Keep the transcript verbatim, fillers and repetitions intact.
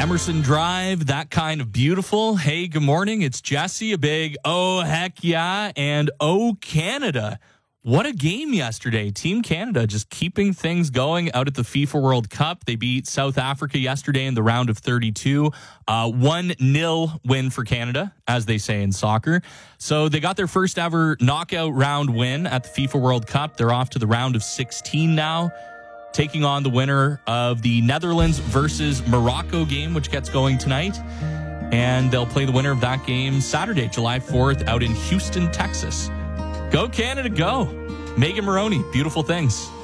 Emerson Drive, that kind of beautiful. Hey, good morning. It's Jesse, a big oh, heck yeah, and oh, Canada. What a game yesterday. Team Canada just keeping things going out at the FIFA World Cup. They beat South Africa yesterday in the round of thirty-two. Uh, one nil win for Canada, as they say in soccer. So they got their first ever knockout round win at the FIFA World Cup. They're off to the round of sixteen now, taking on the winner of the Netherlands versus Morocco game, which gets going tonight. And they'll play the winner of that game Saturday, July fourth, out in Houston, Texas. Go Canada, go. Megan Moroney, beautiful things.